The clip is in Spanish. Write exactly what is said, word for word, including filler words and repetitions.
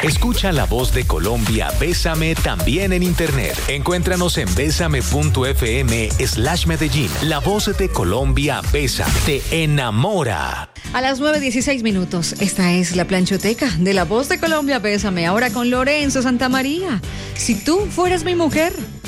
Escucha La Voz de Colombia, Bésame también en internet. Encuéntranos en bésame.fm slash Medellín. La Voz de Colombia, Bésame, te enamora. A las nueve dieciséis minutos, esta es la planchoteca de La Voz de Colombia, Bésame, ahora con Lorenzo Santamaría. Si tú fueras mi mujer.